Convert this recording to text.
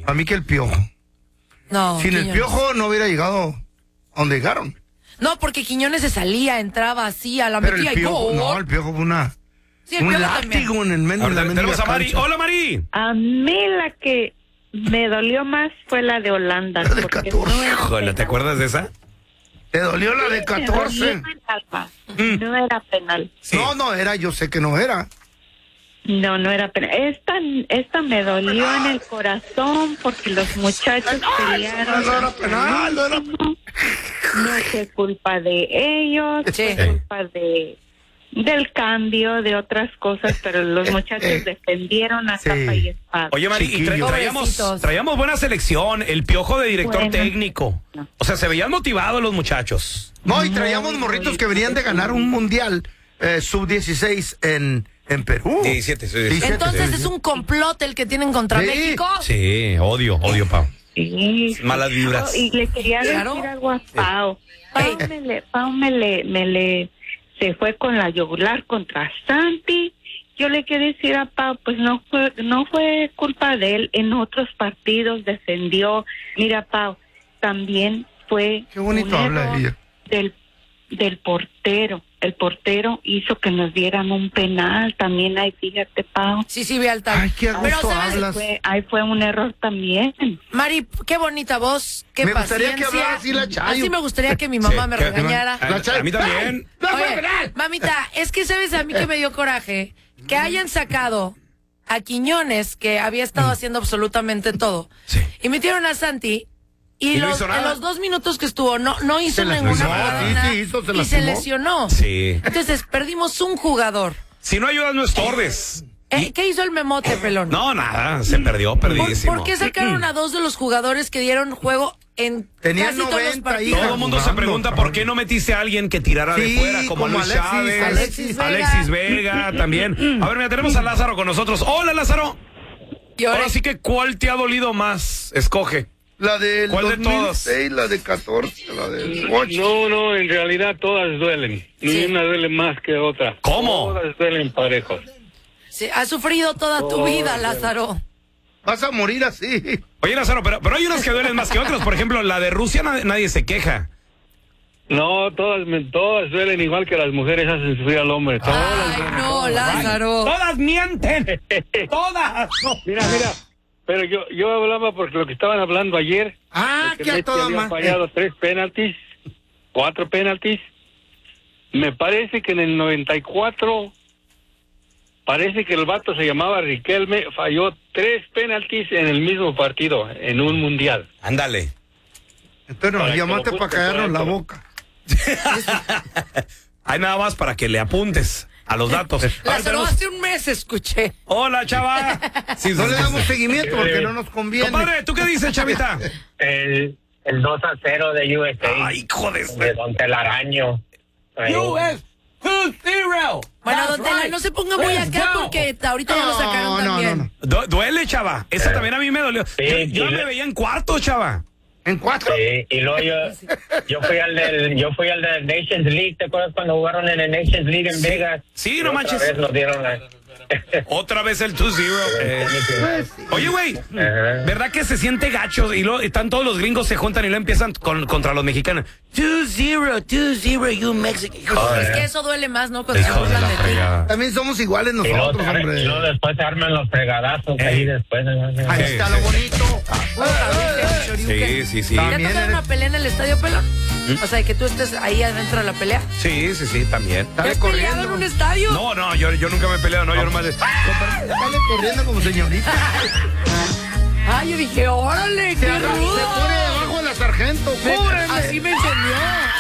A mí que el Piojo. No. Sin Quiñones. el Piojo no hubiera llegado a donde llegaron. No, porque Quiñones se salía, entraba así, a la Pero metía el y Piojo, gol. no, el Piojo fue Sí, el un Piojo látigo también. en el medio de la Tenemos a Mari. cancha. Hola, Mari. A mí la que me dolió más fue la de Holanda. La de porque 14. no era Híjole, ¿te penal. acuerdas de esa? Te dolió la de Me 14. dolió el alma. No era penal. Sí. No era, yo sé que no era. No era penal. Esta me dolió en el corazón porque los muchachos pelearon. No era penal, no era No fue culpa de ellos, Sí. fue culpa del cambio, de otras cosas, pero los muchachos defendieron a Sí. capa y espada. Oye, Mari, y Chiquillo. Pobrecitos. traíamos buena selección, el Piojo de director Bueno. técnico. O sea, se veían motivados los muchachos. No, y traíamos morritos que venían de ganar un mundial sub-16 en Perú. 17, sí. 17. Entonces es un complot el que tienen contra Sí. México. Sí, odio, Pau. Sí. Malas vibras. Y le quería Claro. decir algo a Pau. Pau se fue con la yugular contra Santi. Yo le quería decir a Pau, pues no fue culpa de él. En otros partidos defendió. Mira, Pau, también fue Qué bonito un habla error ella. del portero. El portero hizo que nos dieran un penal también. Ahí fíjate, Pau. Sí, ve al tal. Ay, qué a Pero, gusto ¿sabes? hablas. Ahí fue un error también. Mari, qué bonita voz, qué Me paciencia. gustaría que hablara así la Chayo. Así me gustaría que mi mamá Sí, me que- regañara. A mí también. Oye, mamita, es que sabes a mí que me dio coraje que hayan sacado a Quiñones, que había estado haciendo absolutamente todo, Sí. y metieron a Santi. Y no hizo en nada. los 2 minutos que estuvo, no hizo Se ninguna lastimó. jugada, Sí, hizo, se y se lastimó. lesionó. Sí. Entonces, perdimos un jugador. Si no ayudas, no estorbes. ¿Qué hizo el memote, pelón? No, nada, se perdió, perdidísimo. ¿Por qué sacaron a 2 de los jugadores que dieron juego en Tenían casi todos los 90 ahí. partidos? Todo el mundo se jugando, pregunta por qué no metiste a alguien que tirara de Sí, fuera, como como Luis Alexis, Chávez, Alexis Vega también. A ver, mira, tenemos a Lázaro con nosotros. Hola, Lázaro. Y ahora Ahora sí que, ¿cuál te ha dolido más? Escoge. La del ¿Cuál de 2006, la de 14, la del 8. No, en realidad todas duelen. Ni Sí. una duele más que otra. ¿Cómo? Todas duelen parejos. sí, has sufrido toda tu vida, Lázaro. Vas a morir así. Oye, Lázaro, pero hay unas que duelen más que otras. Por ejemplo, la de Rusia nadie se queja. No, todas duelen igual que las mujeres hacen sufrir al hombre. Todas Ay, duelen. no, Lázaro. ¡Todas mienten! ¡Todas! Mira, pero yo hablaba porque lo que estaban hablando ayer, Ah, de que que a Messi toda había más. fallado 3 penaltis, 4 penaltis. Me parece que en el 94, parece que el vato se llamaba Riquelme, falló 3 penaltis en el mismo partido, en un mundial. Ándale. Entonces nos Para que llamaste lo para busques, callarnos la para- boca. Hay nada más para que le apuntes a los datos. A ver, Lázaro, tenemos- hace un mes escuché. Hola, chava. Sí, No sí, le sí, damos sí. seguimiento porque no nos conviene. Compadre, ¿tú qué dices, chavita? El 2-0 de USA. Ay, hijo de... De Don Telaraño. Ahí. Bueno, don Tela, no se ponga muy acá porque ahorita ya lo sacaron también. Duele, chava. Esa también a mí me dolió. Sí, Yo sí. me veía en cuarto, chava. ¿En 4? Sí, y luego yo fui al del Nations League. ¿Te acuerdas cuando jugaron en el Nations League en Vegas? Sí, Y no otra manches. vez nos dieron la... Otra vez el 2-0. Oye, güey, Ajá. ¿verdad que se siente gacho? Y luego están todos los gringos se juntan y lo empiezan contra los mexicanos. 2-0, you Mexican. Es que eso duele más, ¿no? Cuando se Hijo de burlan la de ti. fregada. También somos iguales Y luego, nosotros, hombre. y luego después se arman los fregadazos ahí después. Ahí está lo bonito. Sí. ¿Te ha También tocado eres- una pelea en el estadio, pelón? O sea, que tú estés ahí adentro de la pelea. Sí, también. ¿Te Dale has peleado en corriendo. un estadio? No, yo nunca me he peleado, no, yo nomás... Dale corriendo como señorita. Ay, yo dije, órale, qué Se rudo. pone debajo de la sargento. ¡Cúbreme! Así me enseñó.